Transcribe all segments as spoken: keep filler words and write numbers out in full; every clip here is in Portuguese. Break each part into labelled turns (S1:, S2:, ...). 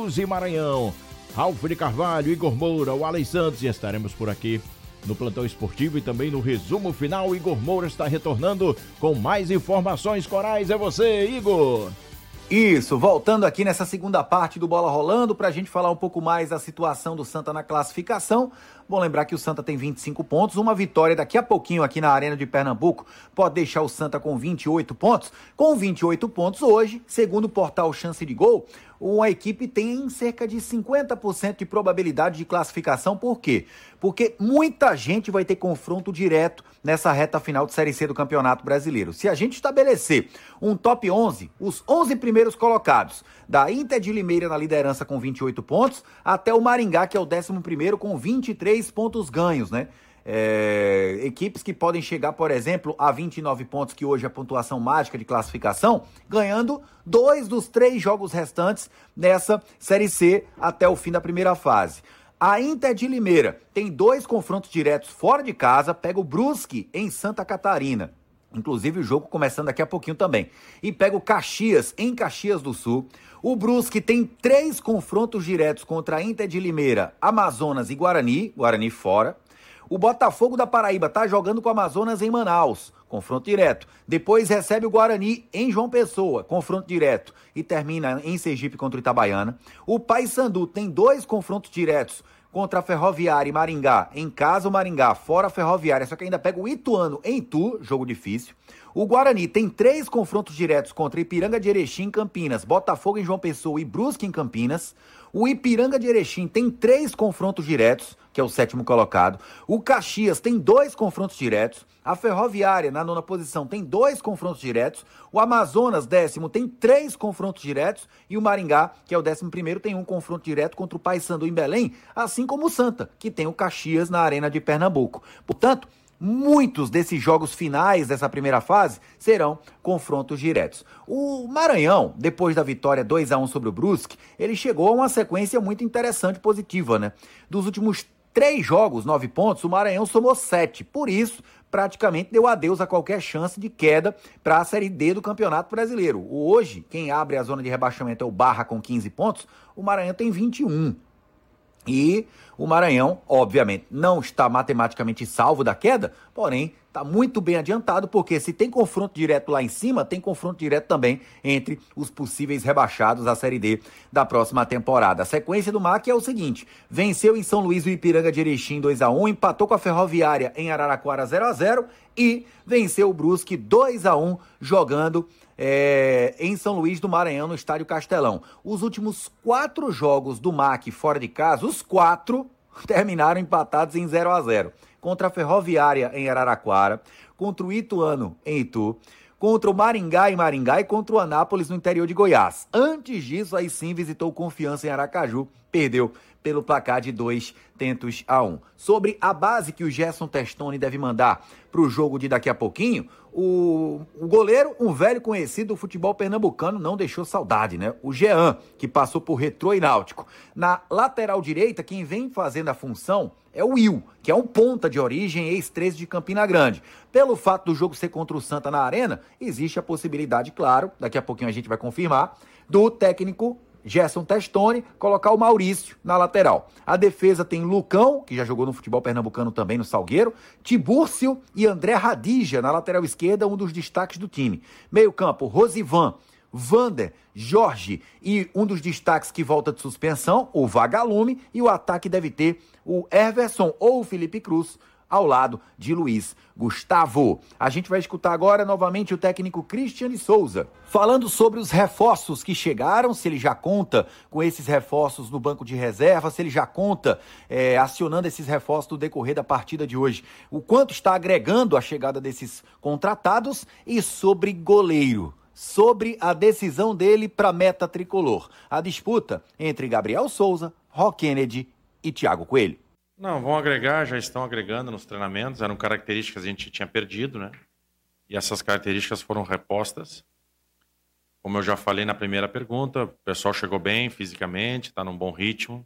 S1: Santos e Maranhão. Ralf de Carvalho, Igor Moura, o Alex Santos, e estaremos por aqui no Plantão Esportivo e também no resumo final. Igor Moura está retornando com mais informações corais. É você, Igor!
S2: Isso, voltando aqui nessa segunda parte do Bola Rolando, para a gente falar um pouco mais da situação do Santa na classificação. Bom lembrar que o Santa tem vinte e cinco pontos, uma vitória daqui a pouquinho aqui na Arena de Pernambuco pode deixar o Santa com vinte e oito pontos. Com vinte e oito pontos hoje, segundo o portal Chance de Gol, uma equipe tem cerca de cinquenta por cento de probabilidade de classificação. Por quê? Porque muita gente vai ter confronto direto nessa reta final de Série C do Campeonato Brasileiro. Se a gente estabelecer um top onze, os onze primeiros colocados, da Inter de Limeira na liderança com vinte e oito pontos, até o Maringá, que é o décimo primeiro com vinte e três pontos ganhos, né? É, equipes que podem chegar, por exemplo, a vinte e nove pontos, que hoje é a pontuação mágica de classificação, ganhando dois dos três jogos restantes nessa Série C até o fim da primeira fase. A Inter de Limeira tem dois confrontos diretos fora de casa, pega o Brusque em Santa Catarina. Inclusive o jogo começando daqui a pouquinho também. E pega o Caxias em Caxias do Sul. O Brusque tem três confrontos diretos contra a Inter de Limeira, Amazonas e Guarani. Guarani fora. O Botafogo da Paraíba está jogando com o Amazonas em Manaus, confronto direto. Depois recebe o Guarani em João Pessoa, confronto direto. E termina em Sergipe contra o Itabaiana. O Paysandu tem dois confrontos diretos contra a Ferroviária e Maringá. Em casa o Maringá, fora a Ferroviária, só que ainda pega o Ituano em Itu, jogo difícil. O Guarani tem três confrontos diretos contra Ipiranga de Erechim em Campinas, Botafogo em João Pessoa e Brusque em Campinas. O Ipiranga de Erechim tem três confrontos diretos, que é o sétimo colocado. O Caxias tem dois confrontos diretos. A Ferroviária, na nona posição, tem dois confrontos diretos. O Amazonas, décimo, tem três confrontos diretos. E o Maringá, que é o décimo primeiro, tem um confronto direto contra o Paysandu em Belém, assim como o Santa, que tem o Caxias na Arena de Pernambuco. Portanto, muitos desses jogos finais dessa primeira fase serão confrontos diretos. O Maranhão, depois da vitória dois a um sobre o Brusque, ele chegou a uma sequência muito interessante, positiva, né? Dos últimos três jogos, nove pontos, o Maranhão somou sete. Por isso, praticamente deu adeus a qualquer chance de queda para a Série D do Campeonato Brasileiro. Hoje, quem abre a zona de rebaixamento é o Barra com quinze pontos, o Maranhão tem vinte e um. E o Maranhão, obviamente, não está matematicamente salvo da queda, porém, está muito bem adiantado, porque se tem confronto direto lá em cima, tem confronto direto também entre os possíveis rebaixados da Série D da próxima temporada. A sequência do M A C é o seguinte: venceu em São Luís o Ipiranga de Erechim dois a um, empatou com a Ferroviária em Araraquara zero a zero e venceu o Brusque dois a um, jogando É, em São Luís do Maranhão, no Estádio Castelão. Os últimos quatro jogos do M A C fora de casa, os quatro terminaram empatados em zero a zero. Contra a Ferroviária em Araraquara, contra o Ituano em Itu, contra o Maringá em Maringá e contra o Anápolis no interior de Goiás. Antes disso, aí sim visitou o Confiança em Aracaju, perdeu pelo placar de dois tentos a um. Sobre a base que o Gerson Testoni deve mandar para o jogo de daqui a pouquinho, o, o goleiro, um velho conhecido do futebol pernambucano, não deixou saudade, né? O Jean, que passou por Retrô e Náutico. Na lateral direita, quem vem fazendo a função é o Will, que é um ponta de origem, ex-treze de Campina Grande. Pelo fato do jogo ser contra o Santa na Arena, existe a possibilidade, claro, daqui a pouquinho a gente vai confirmar, do técnico Gerson Testoni colocar o Maurício na lateral. A defesa tem Lucão, que já jogou no futebol pernambucano também no Salgueiro, Tibúrcio e André Radija na lateral esquerda, um dos destaques do time. Meio campo, Rosivan, Vander, Jorge e um dos destaques que volta de suspensão, o Vagalume, e o ataque deve ter o Everson ou o Felipe Cruz ao lado de Luiz Gustavo. A gente vai escutar agora novamente o técnico Cristiane Souza, falando sobre os reforços que chegaram, se ele já conta com esses reforços no banco de reserva, se ele já conta é, acionando esses reforços no decorrer da partida de hoje, o quanto está agregando a chegada desses contratados, e sobre goleiro, sobre a decisão dele para a meta tricolor, a disputa entre Gabriel Souza, Rock Kennedy e Thiago Coelho.
S3: Não, vão agregar, já estão agregando nos treinamentos, eram características que a gente tinha perdido, né? E essas características foram repostas. Como eu já falei na primeira pergunta, o pessoal chegou bem fisicamente, está num bom ritmo,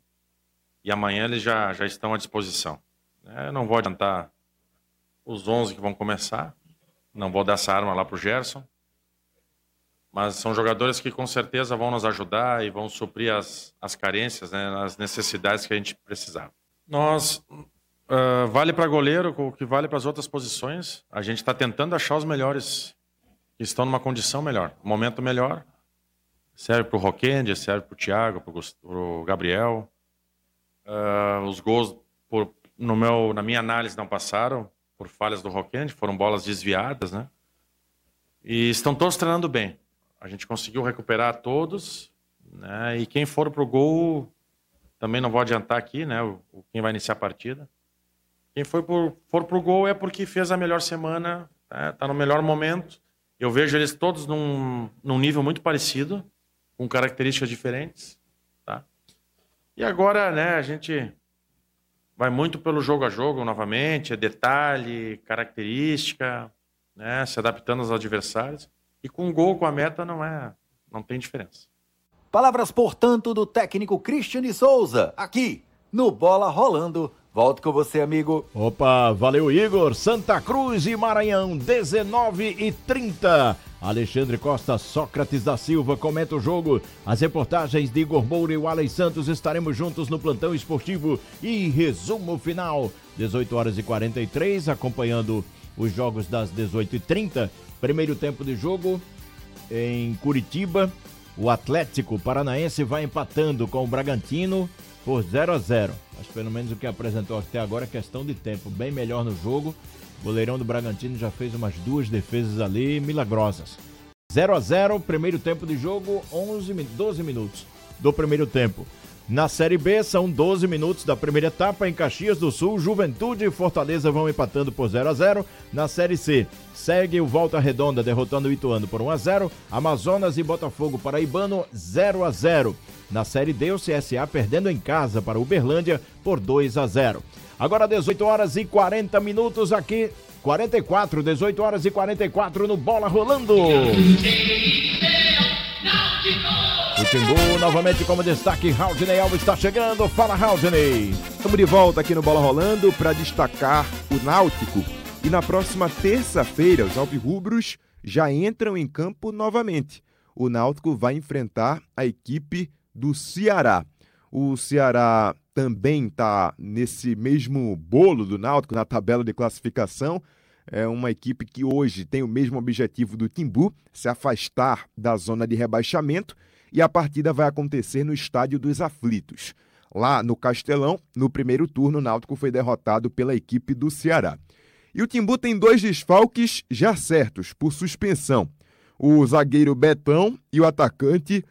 S3: e amanhã eles já, já estão à disposição. Eu não vou adiantar os onze que vão começar, não vou dar essa arma lá para o Gerson, mas são jogadores que com certeza vão nos ajudar e vão suprir as, as carências, né, as necessidades que a gente precisava. Nós, uh, vale para goleiro o que vale para as outras posições, a gente está tentando achar os melhores que estão numa condição melhor, um momento melhor. Serve para o Roquende, serve para o Thiago, para o Gabriel. Uh, os gols, por, no meu, na minha análise, não passaram por falhas do Roquende, foram bolas desviadas, né? E estão todos treinando bem. A gente conseguiu recuperar todos, né? E quem for para o gol, também não vou adiantar aqui, né? O, o, quem vai iniciar a partida. Quem for para o gol é porque fez a melhor semana, está né? no melhor momento. Eu vejo eles todos num, num nível muito parecido, com características diferentes, tá? E agora, né, a gente vai muito pelo jogo a jogo, novamente, é detalhe, característica, né, se adaptando aos adversários. E com o gol, com a meta, não é, não tem diferença.
S2: Palavras, portanto, do técnico Cristiane Souza, aqui no Bola Rolando. Volto com você, amigo.
S1: Opa, valeu, Igor. Santa Cruz e Maranhão, dezenove e trinta. Alexandre Costa, Sócrates da Silva comenta o jogo. As reportagens de Igor Moura e o Alex Santos, estaremos juntos no plantão esportivo e resumo final. dezoito horas e quarenta e três, acompanhando os jogos das dezoito e trinta. Primeiro tempo de jogo em Curitiba. O Atlético Paranaense vai empatando com o Bragantino por zero a zero. Mas pelo menos o que apresentou até agora é questão de tempo. Bem melhor no jogo. O goleirão do Bragantino já fez umas duas defesas ali milagrosas. zero a zero, primeiro tempo de jogo, onze, doze minutos do primeiro tempo. Na Série B, são doze minutos da primeira etapa. Em Caxias do Sul, Juventude e Fortaleza vão empatando por zero a zero. Na Série C, segue o Volta Redonda derrotando o Ituano por um a zero. Amazonas e Botafogo Paraibano, zero a zero. Na Série D, o C S A perdendo em casa para Uberlândia por dois a zero. Agora dezoito horas e quarenta minutos aqui, quarenta e quatro, dezoito horas e quarenta e quatro no Bola Rolando. O Timbu novamente como destaque, Raudinei Alves está chegando. Fala, Raudinei.
S4: Estamos de volta aqui no Bola Rolando para destacar o Náutico. E na próxima terça-feira, os alvirrubros já entram em campo novamente. O Náutico vai enfrentar a equipe do Ceará. O Ceará também está nesse mesmo bolo do Náutico, na tabela de classificação. É uma equipe que hoje tem o mesmo objetivo do Timbu, se afastar da zona de rebaixamento. E a partida vai acontecer no Estádio dos Aflitos. Lá no Castelão, no primeiro turno, o Náutico foi derrotado pela equipe do Ceará. E o Timbu tem dois desfalques já certos, por suspensão. O zagueiro Betão e o atacante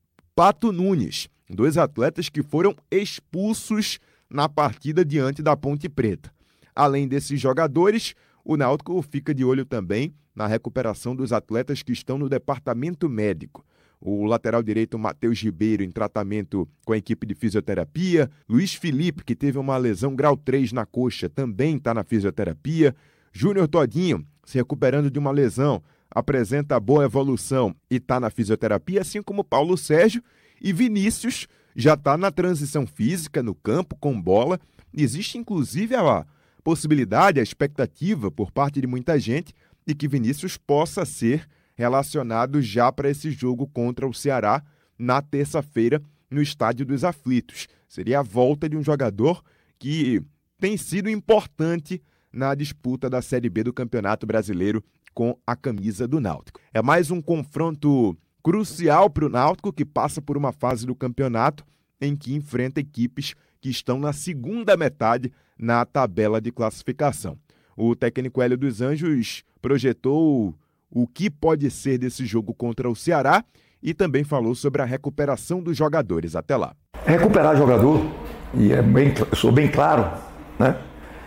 S4: Pato Nunes. Dois atletas que foram expulsos na partida diante da Ponte Preta. Além desses jogadores, o Náutico fica de olho também na recuperação dos atletas que estão no departamento médico. O lateral direito Matheus Ribeiro em tratamento com a equipe de fisioterapia. Luiz Felipe, que teve uma lesão grau três na coxa, também está na fisioterapia. Júnior Todinho, se recuperando de uma lesão, apresenta boa evolução e está na fisioterapia, assim como Paulo Sérgio. E Vinícius já está na transição física, no campo, com bola. Existe inclusive a possibilidade, a expectativa por parte de muita gente de que Vinícius possa ser relacionado já para esse jogo contra o Ceará na terça-feira no Estádio dos Aflitos. Seria a volta de um jogador que tem sido importante na disputa da Série B do Campeonato Brasileiro com a camisa do Náutico. É mais um confronto crucial para o Náutico, que passa por uma fase do campeonato em que enfrenta equipes que estão na segunda metade na tabela de classificação. O técnico Hélio dos Anjos projetou o que pode ser desse jogo contra o Ceará e também falou sobre a recuperação dos jogadores. Até lá.
S5: Recuperar jogador, e é bem, eu sou bem claro, né?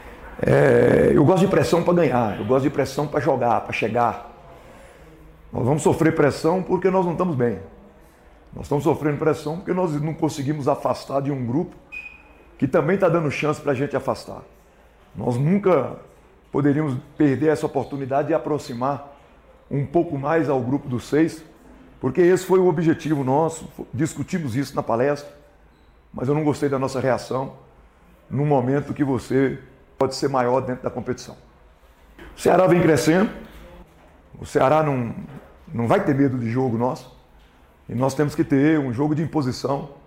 S5: É, eu gosto de pressão para ganhar, eu gosto de pressão para jogar, para chegar. Nós vamos sofrer pressão porque nós não estamos bem. Nós estamos sofrendo pressão porque nós não conseguimos afastar de um grupo que também está dando chance para a gente afastar. Nós nunca poderíamos perder essa oportunidade de aproximar um pouco mais ao grupo dos seis, porque esse foi o objetivo nosso, discutimos isso na palestra, mas eu não gostei da nossa reação num momento que você pode ser maior dentro da competição. O Ceará vem crescendo, o Ceará não, não vai ter medo de jogo nosso. E nós temos que ter um jogo de imposição,